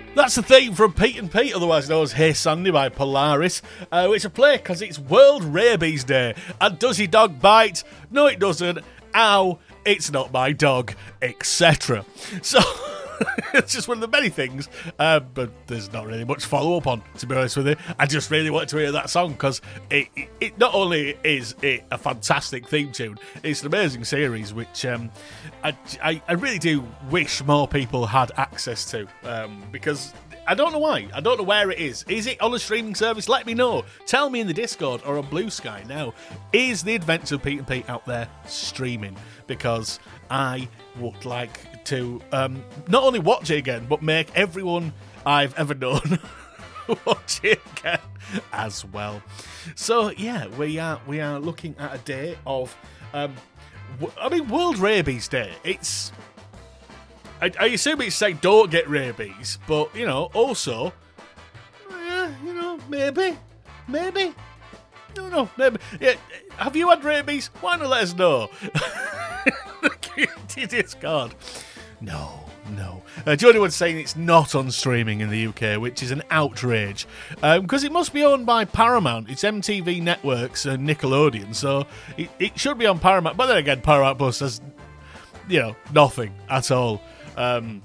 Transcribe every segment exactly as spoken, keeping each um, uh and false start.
That's the theme from Pete and Pete, otherwise known as Hey Sandy by Polaris, uh, which I play because it's World Rabies Day. And does your dog bite? No, it doesn't. Ow, it's not my dog, et cetera. So, it's just one of the many things, uh, but there's not really much follow-up on, to be honest with you. I just really wanted to hear that song because it, it, it not only is it a fantastic theme tune, it's an amazing series, which um, I, I, I really do wish more people had access to, um, because I don't know why. I don't know where it is. Is it on a streaming service? Let me know. Tell me in the Discord or on Blue Sky now. Is The Adventures of Pete and Pete out there streaming? Because I would like to um, not only watch it again, but make everyone I've ever known watch it again as well. So yeah, we are we are looking at a day of, um, w- I mean, World Rabies Day. It's I, I assume it's saying don't get rabies, but you know, also, yeah, you know, maybe, maybe, no, no, maybe. Yeah, have you had rabies? Why not let us know? The community Discord. No, no. Uh, Jody was saying it's not on streaming in the U K, which is an outrage. Because um, it must be owned by Paramount. It's M T V Networks and Nickelodeon, so it, it should be on Paramount. But then again, Paramount Plus has, you know, nothing at all. Um,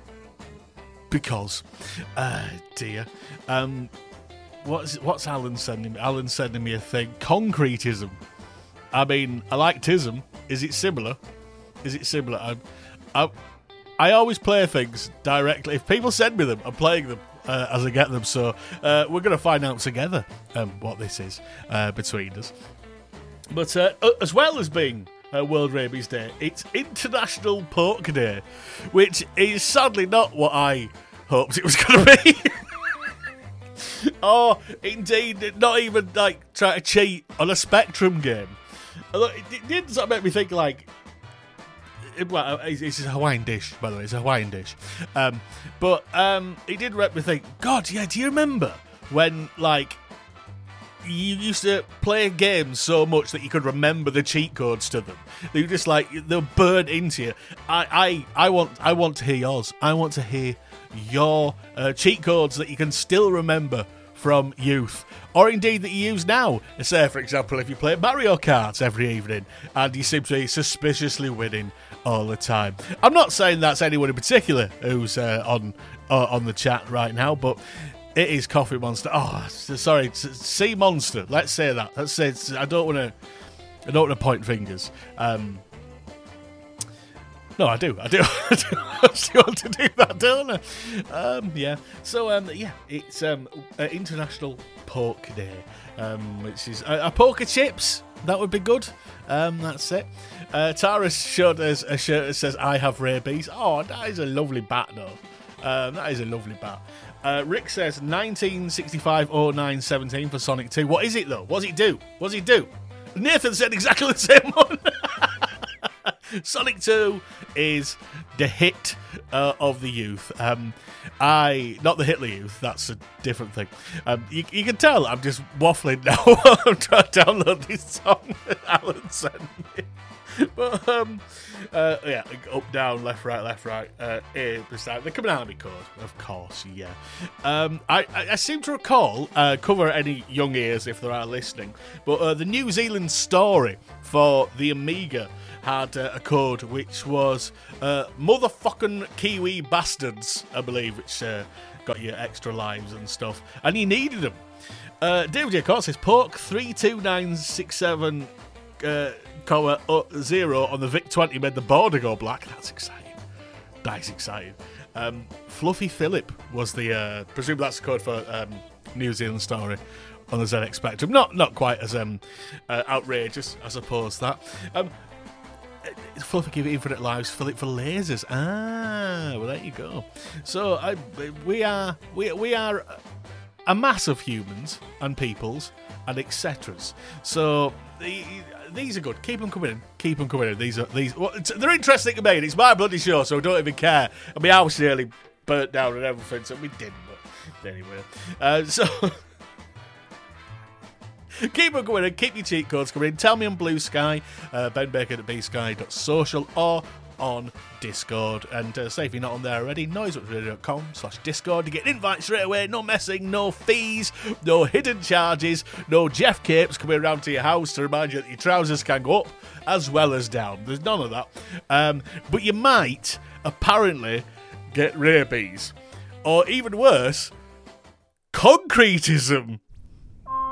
because, uh, dear. Um, what's, what's Alan sending me? Alan's sending me a thing. Concretism. I mean, I like tism. Is it similar? Is it similar? I, I, I always play things directly. If people send me them, I'm playing them uh, as I get them. So uh, we're going to find out together um, what this is uh, between us. But uh, as well as being uh, World Rabies Day, it's International Poker Day, which is sadly not what I hoped it was going to be. Or indeed, not even like try to cheat on a Spectrum game. Although it, it did sort of make me think like, it, well, it's, it's a Hawaiian dish, by the way. It's a Hawaiian dish, um, but um, it did make me think. God, yeah. Do you remember when like you used to play games so much that you could remember the cheat codes to them? They were just like they're burned into you. I, I, I want, I want to hear yours. I want to hear your uh, cheat codes that you can still remember from youth, or indeed that you use now. Say, for example, if you play Mario Kart every evening and you seem to be suspiciously winning all the time. I'm not saying that's anyone in particular who's uh, on uh, on the chat right now, but it is Coffee Monster. Oh, sorry, Sea Monster. Let's say that. Let's say it's, I don't want to. I don't want to point fingers. Um, No, I do. I do. I do actually want to do that, don't I? Um, yeah. So, um, yeah, it's um, uh, International Poker Day, um, which is uh, uh, poker chips. That would be good. Um, that's it. Uh, Tara showed us a shirt that says "I have rabies." Oh, that is a lovely bat, though. Um, that is a lovely bat. Uh, Rick says nineteen sixty-five oh nine seventeen for Sonic two. What is it though? What does it do? What does it do? Nathan said exactly the same one. Sonic two is the hit uh, of the youth. Um, I not the Hitler Youth. That's a different thing. Um, you, you can tell I'm just waffling now. I'm trying to download this song that Alan sent me. But um, uh, yeah, up, down, left, right, left, right. Uh, A, beside the Konami code, of course. Yeah. Um, I, I, I seem to recall uh, cover any young ears if there are listening. But uh, the New Zealand story for the Amiga had uh, a code which was uh, motherfucking Kiwi bastards, I believe, which uh, got you extra lives and stuff, and you needed them. Uh, David J. Court says Pork three two nine six seven uh, comma uh, zero on the Vic twenty made the border go black. That's exciting. That's exciting. Um, Fluffy Phillip was the uh, presume that's the code for um, New Zealand story on the Z X Spectrum. Not not quite as um, uh, outrageous, I suppose that. Um, Fluffy give it infinite lives, fill it for lasers. Ah, well there you go. So I, we are we we are a mass of humans and peoples and et ceteras. So the, these are good. Keep them coming in. Keep them coming in. These are these. Well, they're interesting to me. It's my bloody show, so I don't even care. And my house nearly burnt down and everything, so we didn't. But anyway, uh, so. Keep them coming in, keep your cheat codes coming in. Tell me on Blue Sky, uh, Ben Bacon at b sky dot social, or on Discord. And uh, say if you're not on there already, noiseworksradio.com slash Discord to get an invite straight away. No messing, no fees, no hidden charges, no Jeff Capes coming around to your house to remind you that your trousers can go up as well as down. There's none of that. Um, but you might, apparently, get rabies. Or even worse, concretism.